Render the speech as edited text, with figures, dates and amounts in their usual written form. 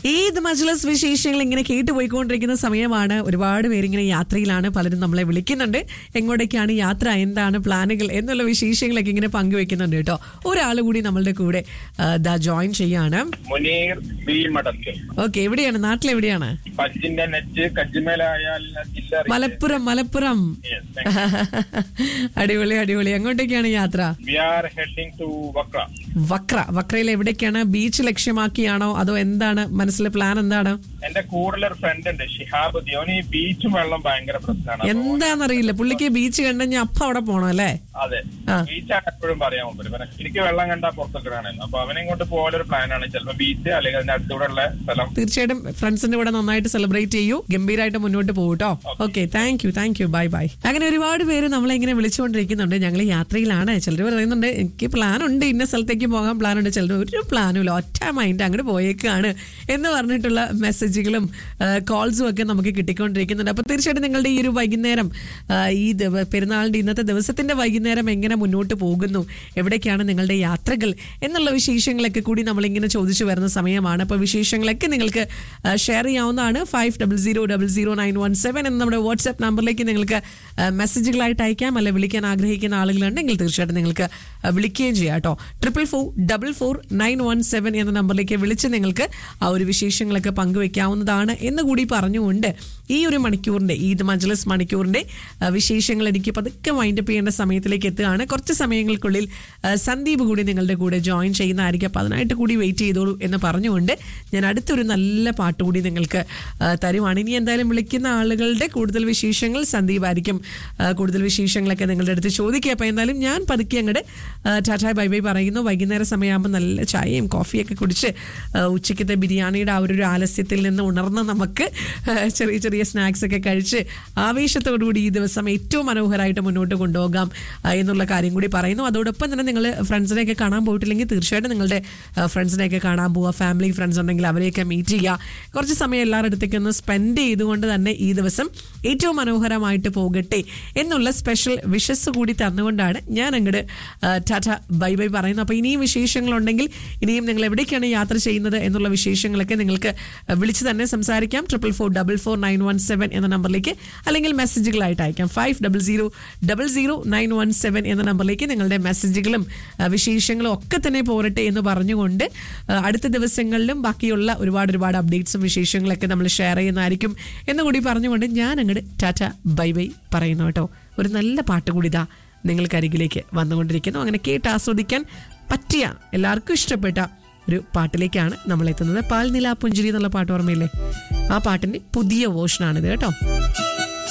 ഏത് മജ്‌ലിസ് വിശേഷങ്ങൾ ഇങ്ങനെ കേട്ടുപോയിക്കൊണ്ടിരിക്കുന്ന സമയമാണ്. ഒരുപാട് പേരിങ്ങനെ യാത്രയിലാണ്, പലരും നമ്മളെ വിളിക്കുന്നുണ്ട്. എങ്ങോട്ടേക്കാണ് യാത്ര, എന്താണ് പ്ലാനുകൾ എന്നുള്ള വിശേഷങ്ങളൊക്കെ ഇങ്ങനെ പങ്കുവെക്കുന്നുണ്ട് കേട്ടോ. ഒരാൾ കൂടി നമ്മളുടെ കൂടെ ജോയിൻ ചെയ്യാണ്. ഓക്കെ, എവിടെയാണ്, നാട്ടിലെവിടെയാണ്? മലപ്പുറം. മലപ്പുറം, അടിപൊളി അടിപൊളി. എങ്ങോട്ടേക്കാണ് യാത്ര? വക്രയിൽ എവിടേക്കാണ്? ബീച്ച് ലക്ഷ്യമാക്കിയാണോ അതോ എന്താണ് മനസ്സിലെ പ്ലാൻ? എന്താണ്? എന്റെ കൂടുതലൊരു ഫ്രണ്ട് ഉണ്ട്, ഷിഹാബ്. ഈ ബീച്ചും വെള്ളം ഭയങ്കര പ്രശ്നമാണ്. എന്താന്നറിയില്ല, പുള്ളിക്ക് ബീച്ച് കണ്ടുകഴിഞ്ഞാൽ അപ്പൊ അവിടെ പോണം അല്ലേ? അതെ, ബീച്ചാണ് എപ്പോഴും പറയാൻ മുമ്പിൽ. എനിക്ക് വെള്ളം കണ്ടാൽ പുറത്തൊക്കെയാണല്ലോ. അപ്പൊ അവനെ കൊണ്ട് പോകാനൊരു പ്ലാനാണ്. ചിലപ്പോ ബീച്ച് അല്ലെങ്കിൽ അതിന്റെ അടുത്തൂടെയുള്ള സ്ഥലം. തീർച്ചയായിട്ടും ഫ്രണ്ട്സിന്റെ കൂടെ നന്നായിട്ട് സെലിബ്രേറ്റ് ചെയ്യൂ, ഗംഭീരമായിട്ട് മുന്നോട്ട് പോകട്ടോ. Okay, thank you, bye bye. അങ്ങനെ ഒരുപാട് പേര് നമ്മളെ ഇങ്ങനെ വിളിച്ചുകൊണ്ടിരിക്കുന്നുണ്ട്. ഞങ്ങൾ യാത്രയിലാണ്. ചിലർ പറയുന്നുണ്ട് എനിക്ക് പ്ലാൻ ഉണ്ട്, ഇന്ന സ്ഥലത്തേക്ക് പോകാൻ പ്ലാൻ ഉണ്ട്. ചിലർ ഒരു പ്ലാനും ഇല്ല, ഒറ്റ മൈൻഡ് അങ്ങോട്ട് പോയേക്കാണ് എന്ന് പറഞ്ഞിട്ടുള്ള മെസ്സേജുകളും കോൾസും ഒക്കെ നമുക്ക് കിട്ടിക്കൊണ്ടിരിക്കുന്നുണ്ട്. അപ്പൊ തീർച്ചയായിട്ടും നിങ്ങളുടെ ഈ ഒരു വൈകുന്നേരം, ഈ പെരുന്നാളിന്റെ ഇന്നത്തെ ദിവസത്തിന്റെ വൈകുന്നേരം എങ്ങനെ മുന്നോട്ട് പോകുന്നു, എവിടേക്കാണ് നിങ്ങളുടെ യാത്രകൾ എന്നുള്ള വിശേഷങ്ങളൊക്കെ കൂടി നമ്മളിങ്ങനെ ചോദിച്ചു വരുന്ന സമയമാണ്. അപ്പോൾ വിശേഷങ്ങളൊക്കെ നിങ്ങൾക്ക് ഷെയർ ചെയ്യാവുന്നതാണ്. 50000917 എന്ന നമ്മുടെ വാട്സ്ആപ്പ് നമ്പറിലേക്ക് നിങ്ങൾക്ക് മെസ്സേജുകളായിട്ട് അയക്കാം. അല്ലെ വിളിക്കാൻ ആഗ്രഹിക്കുന്ന ആളുകളുണ്ടെങ്കിൽ തീർച്ചയായിട്ടും നിങ്ങൾക്ക് വിളിക്കുകയും ചെയ്യാം കേട്ടോ. 4444917 എന്ന നമ്പറിലേക്ക് വിളിച്ച് നിങ്ങൾക്ക് ആ ഒരു വിശേഷങ്ങളൊക്കെ പങ്കുവെക്കാവുന്നതാണ് എന്ന് കൂടി പറഞ്ഞുകൊണ്ട് ഈ ഒരു മണിക്കൂറിന്റെ, ഈദ് മജ്‌ലിസ് മണിക്കൂറിന്റെ വിശേഷങ്ങൾ എനിക്ക് പതുക്കെ വൈൻഡപ്പ് ചെയ്യേണ്ട സമയത്തിലേക്ക് എത്തുകയാണ്. കുറച്ച് സമയങ്ങൾക്കുള്ളിൽ സന്ദീപ് കൂടി നിങ്ങളുടെ കൂടെ ജോയിൻ ചെയ്യുന്നതായിരിക്കും. അപ്പോൾ അതിനായിട്ട് കൂടി വെയിറ്റ് ചെയ്തോളൂ എന്ന് പറഞ്ഞുകൊണ്ട് ഞാൻ അടുത്തൊരു നല്ല പാട്ട് കൂടി നിങ്ങൾക്ക് തരുവാണ്. ഇനി എന്തായാലും വിളിക്കുന്ന ആളുകളുടെ കൂടുതൽ വിശേഷങ്ങൾ സന്ദീപ് ആയിരിക്കും കൂടുതൽ വിശേഷങ്ങളൊക്കെ നിങ്ങളുടെ അടുത്ത് ചോദിക്കുക. അപ്പോൾ എന്തായാലും ഞാൻ പതുക്കെ അങ്ങോട്ട് ടാറ്റാ ബൈ ബൈ പറയുന്നു. വൈകുന്നേര സമയമാകുമ്പോൾ നല്ല ചായയും കോഫിയൊക്കെ കുടിച്ച് ഉച്ചയ്ക്കത്തെ ബിരിയാണിയുടെ ആ ഒരു ആലസ്യത്തിൽ നിന്ന് ഉണർന്ന് നമുക്ക് ചെറിയ ചെറിയ സ്നാക്സ് ഒക്കെ കഴിച്ച് ആവേശത്തോടുകൂടി ഈ ദിവസം ഏറ്റവും മനോഹരമായിട്ട് മുന്നോട്ട് കൊണ്ടുപോകാം എന്നുള്ള കാര്യം കൂടി പറയുന്നു. അതോടൊപ്പം തന്നെ നിങ്ങൾ ഫ്രണ്ട്സിനെയൊക്കെ കാണാൻ പോയിട്ടില്ലെങ്കിൽ തീർച്ചയായിട്ടും നിങ്ങളുടെ ഫ്രണ്ട്സിനെയൊക്കെ കാണാൻ പോവുക. ഫാമിലി ഫ്രണ്ട്സ് ഉണ്ടെങ്കിൽ അവരെയൊക്കെ മീറ്റ് ചെയ്യുക. കുറച്ച് സമയം എല്ലാവരുടെ അടുത്തേക്ക് ഒന്ന് സ്പെൻഡ് ചെയ്തുകൊണ്ട് തന്നെ ഈ ദിവസം ഏറ്റവും മനോഹരമായിട്ട് പോകട്ടെ എന്നുള്ള സ്പെഷ്യൽ വിഷസ് കൂടി തന്നുകൊണ്ടാണ് ഞാൻ അങ്ങോട്ട് ടാറ്റ ബൈ ബൈ പറയുന്നത്. അപ്പോൾ ഇനിയും വിശേഷങ്ങളുണ്ടെങ്കിൽ, ഇനിയും നിങ്ങൾ എവിടേക്കാണ് യാത്ര ചെയ്യുന്നത് എന്നുള്ള വിശേഷങ്ങളൊക്കെ നിങ്ങൾക്ക് വിളിച്ച് തന്നെ സംസാരിക്കാം. 4444917 എന്ന നമ്പറിലേക്ക്, അല്ലെങ്കിൽ മെസ്സേജുകളായിട്ട് അയക്കാം. 50000917 എന്ന നമ്പറിലേക്ക് നിങ്ങളുടെ മെസ്സേജുകളും വിശേഷങ്ങളും ഒക്കെ തന്നെ പോരട്ടെ എന്ന് പറഞ്ഞുകൊണ്ട് അടുത്ത ദിവസങ്ങളിലും ബാക്കിയുള്ള ഒരുപാട് അപ്ഡേറ്റ്സും വിശേഷങ്ങളൊക്കെ നമ്മൾ ഷെയർ ചെയ്യുന്നതായിരിക്കും എന്നുകൂടി പറഞ്ഞുകൊണ്ട് ഞാൻ അങ്ങോട്ട് ടാറ്റ ബൈ ബൈ പറയുന്നു കേട്ടോ. ഒരു നല്ല പാട്ട് കൂടി ഇതാ നിങ്ങൾക്കരികിലേക്ക് വന്നുകൊണ്ടിരിക്കുന്നു. അങ്ങനെ കേട്ട് ആസ്വദിക്കാൻ പറ്റിയ, എല്ലാവർക്കും ഇഷ്ടപ്പെട്ട ഒരു പാട്ടിലേക്കാണ് നമ്മൾ എത്തുന്നത്. പാൽനിലാ പുഞ്ചിരി എന്നുള്ള പാട്ട് ഓർമ്മയില്ലേ? ആ പാട്ടിന്റെ പുതിയ വേർഷനാണിത് കേട്ടോ.